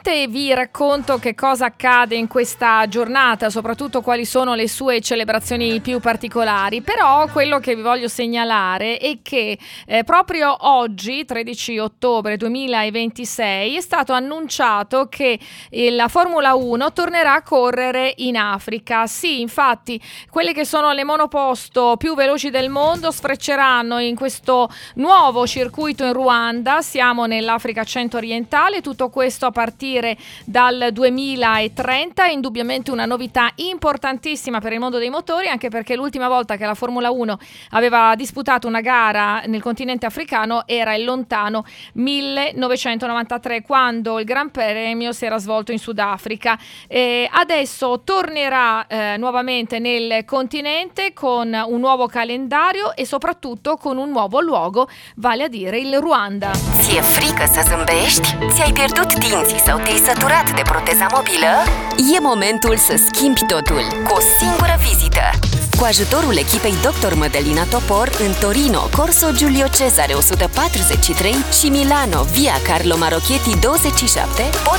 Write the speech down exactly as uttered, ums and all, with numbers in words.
Ovviamente vi racconto che cosa accade in questa giornata, soprattutto quali sono le sue celebrazioni più particolari, però quello che vi voglio segnalare è che eh, proprio oggi, tredici ottobre duemilaventisei, è stato annunciato che eh, la Formula uno tornerà a correre in Africa. Sì, infatti, quelle che sono le monoposto più veloci del mondo sfrecceranno in questo nuovo circuito in Ruanda. Siamo nell'Africa centro-orientale, tutto questo a partire dal duemilatrenta. È indubbiamente una novità importantissima per il mondo dei motori, anche perché l'ultima volta che la Formula uno aveva disputato una gara nel continente africano era il lontano millenovecentonovantatré, quando il Gran Premio si era svolto in Sudafrica. E adesso tornerà eh, nuovamente nel continente con un nuovo calendario e soprattutto con un nuovo luogo, vale a dire il Ruanda. Ți-e frică să zâmbești? Ți-ai pierdut dinții sau te-ai săturat de proteza mobilă? E momentul să schimbi totul cu o singură vizită. Cu ajutorul echipei doctor Mădălina Topor în Torino, Corso Giulio Cesare o sută patruzeci și trei și Milano, via Carlo Marocchetti douăzeci și șapte,